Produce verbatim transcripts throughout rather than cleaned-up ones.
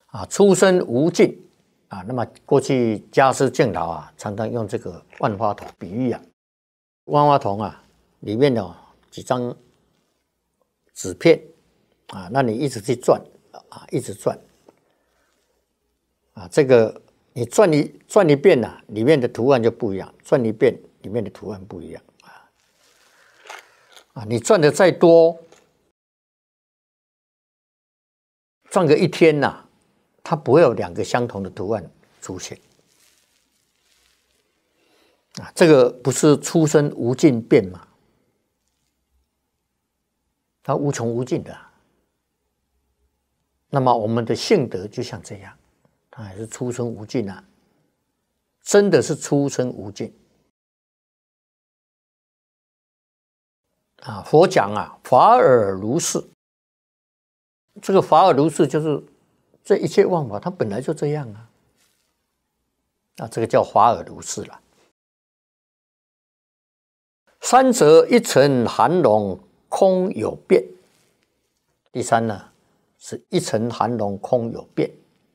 啊，出生无尽啊。那么过去家师敬老啊，常常用这个万花筒比喻啊，万花筒啊里面有几张纸片啊，那你一直去转啊，一直转啊，这个你转一转一遍啊，里面的图案就不一样，转一遍里面的图案不一样啊啊，你转的再多，转个一天呐、啊。它不会有两个相同的图案出现啊！这个不是出生无尽变吗？它无穷无尽的、啊。那么我们的性德就像这样，它还是出生无尽啊！真的是出生无尽啊！佛讲啊，法尔如是。这个法尔如是就是。这一切万法，它本来就这样啊！啊，这个叫法尔如是了。三则一尘含容空有变。第三呢，是一尘含容空有变。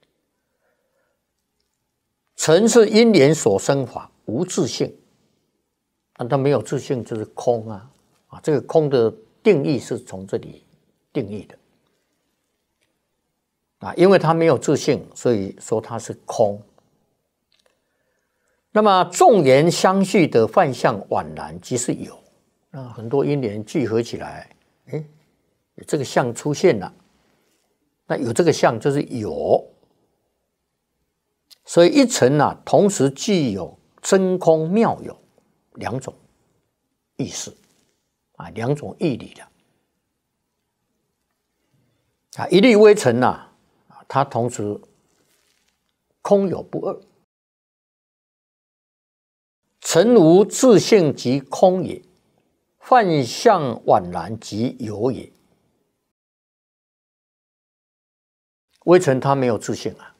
尘是因缘所生法，无自性。啊，它没有自性就是空啊！啊，这个空的定义是从这里定义的。啊，因为它没有自性，所以说它是空。那么众缘相续的幻象宛然即是有。那很多因缘聚合起来，哎，这个相出现了。那有这个相就是有。所以一尘啊，同时具有真空妙有两种意思啊，两种义理的啊，一粒微尘呐。它同时空有不二，尘无自性即空也，幻象宛然即有也。微尘它没有自性啊，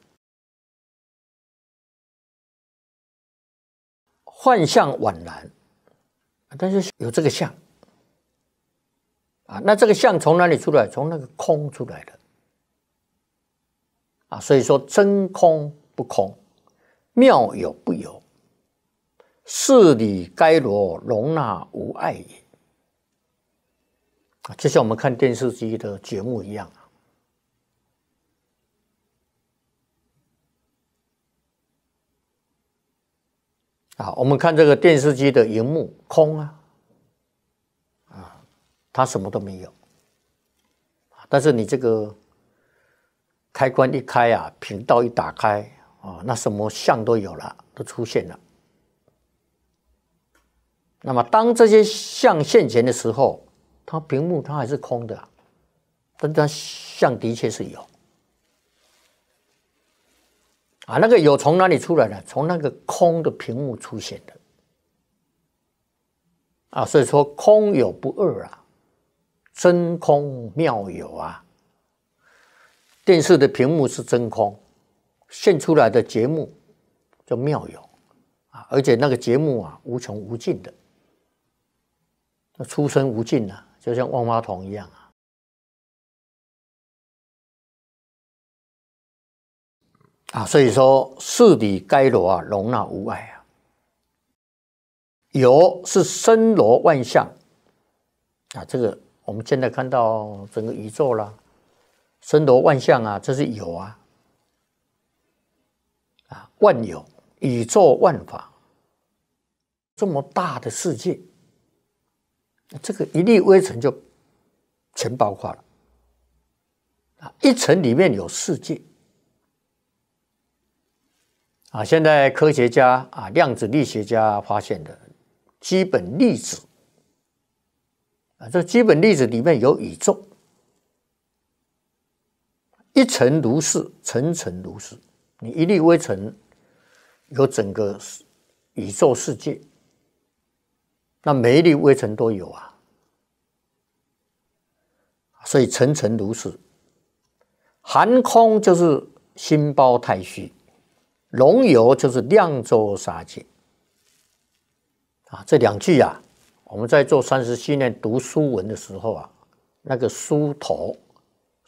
幻象宛然，但是有这个相啊，那这个相从哪里出来？从那个空出来的。啊，所以说真空不空，妙有不有，事理该罗容纳无碍也。啊，就像我们看电视机的节目一样啊。啊，我们看这个电视机的荧幕空啊，啊，它什么都没有。但是你这个开关一开啊，频道一打开啊，那什么相都有了，都出现了。那么当这些相现前的时候，它屏幕它还是空的、啊，但它相的确是有。啊，那个有从哪里出来的？从那个空的屏幕出现的。啊，所以说空有不二啊，真空妙有啊。电视的屏幕是真空，现出来的节目叫妙有啊，而且那个节目啊无穷无尽的，那出生无尽啊，就像万花筒一样啊。啊，所以说事理该罗啊，容纳无碍啊。有是森罗万象啊，这个我们现在看到整个宇宙啦。森罗万象啊，这是有啊，啊，万有，宇宙万法，这么大的世界，这个一粒微尘就全包括了啊，一尘里面有世界啊。现在科学家啊，量子力学家发现的基本粒子啊，这基本粒子里面有宇宙。一尘如是，层层如是。你一粒微尘有整个宇宙世界，那每一粒微尘都有啊，所以层层如是。含空就是心包太虚，容有就是量周杀界啊。这两句啊，我们在做三十七年读书文的时候啊，那个书头